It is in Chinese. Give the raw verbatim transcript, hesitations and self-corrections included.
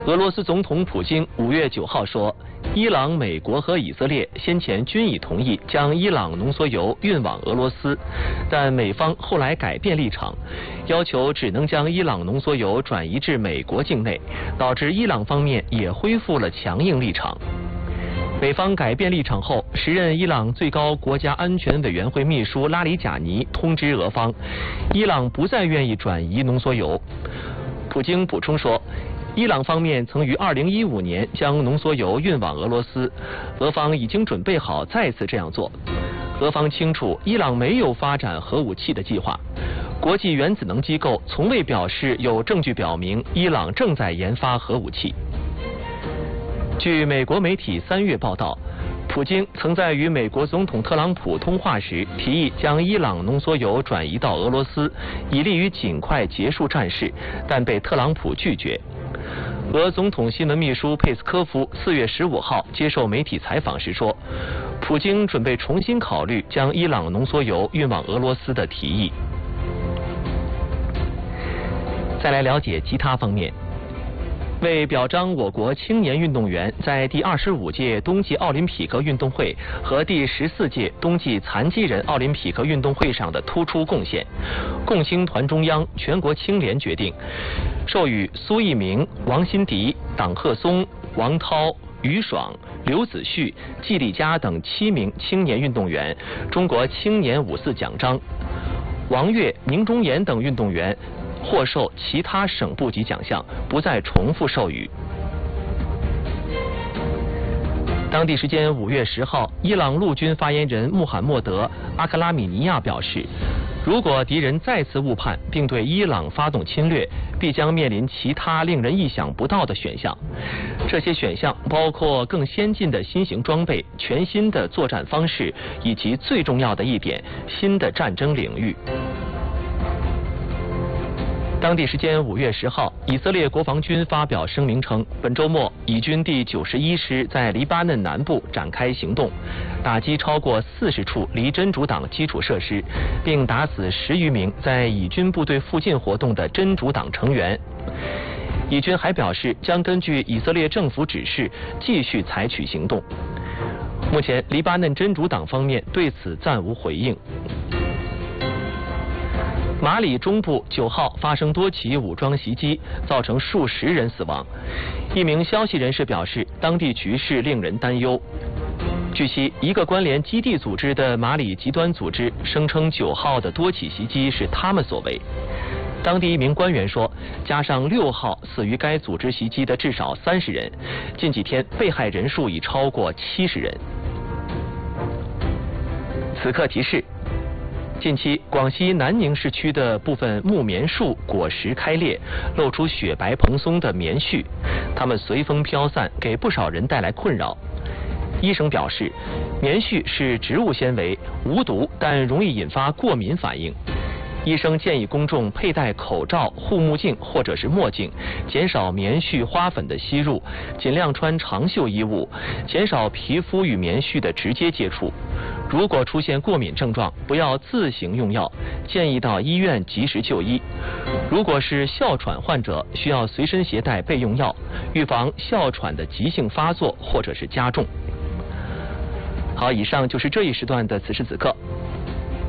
俄罗斯总统普京五月九号说，伊朗、美国和以色列先前均已同意将伊朗浓缩铀运往俄罗斯，但美方后来改变立场，要求只能将伊朗浓缩铀转移至美国境内，导致伊朗方面也恢复了强硬立场。美方改变立场后，时任伊朗最高国家安全委员会秘书拉里贾尼通知俄方，伊朗不再愿意转移浓缩铀。普京补充说，伊朗方面曾于二零一五年将浓缩铀运往俄罗斯，俄方已经准备好再次这样做。俄方清楚，伊朗没有发展核武器的计划。国际原子能机构从未表示有证据表明伊朗正在研发核武器。据美国媒体三月报道，普京曾在与美国总统特朗普通话时提议将伊朗浓缩铀转移到俄罗斯，以利于尽快结束战事，但被特朗普拒绝。俄总统新闻秘书佩斯科夫四月十五号接受媒体采访时说，普京准备重新考虑将伊朗浓缩铀运往俄罗斯的提议。再来了解其他方面。为表彰我国青年运动员在第二十五届冬季奥林匹克运动会和第十四届冬季残疾人奥林匹克运动会上的突出贡献，共青团中央、全国青联决定授予苏一鸣、王新迪、党鹤松、王涛、于爽、刘子旭、季丽佳等七名青年运动员中国青年五四奖章，王悦、宁忠言等运动员获授其他省部级奖项，不再重复授予。当地时间五月十号，伊朗陆军发言人穆罕默德·阿克拉米尼亚表示，如果敌人再次误判并对伊朗发动侵略，必将面临其他令人意想不到的选项。这些选项包括更先进的新型装备、全新的作战方式，以及最重要的一点，新的战争领域。当地时间五月十号，以色列国防军发表声明称，本周末以军第九十一师在黎巴嫩南部展开行动，打击超过四十处离真主党基础设施，并打死十余名在以军部队附近活动的真主党成员。以军还表示，将根据以色列政府指示继续采取行动。目前，黎巴嫩真主党方面对此暂无回应。马里中部九号发生多起武装袭击，造成数十人死亡。一名消息人士表示，当地局势令人担忧。据悉，一个关联基地组织的马里极端组织声称九号的多起袭击是他们所为。当地一名官员说，加上六号死于该组织袭击的至少三十人，近几天被害人数已超过七十人。此刻提示。近期，广西南宁市区的部分木棉树果实开裂，露出雪白蓬松的棉絮，它们随风飘散，给不少人带来困扰。医生表示，棉絮是植物纤维，无毒，但容易引发过敏反应。医生建议公众佩戴口罩、护目镜或者是墨镜，减少棉絮花粉的吸入，尽量穿长袖衣物，减少皮肤与棉絮的直接接触。如果出现过敏症状，不要自行用药，建议到医院及时就医。如果是哮喘患者，需要随身携带备用药，预防哮喘的急性发作或者是加重。好，以上就是这一时段的此时此刻。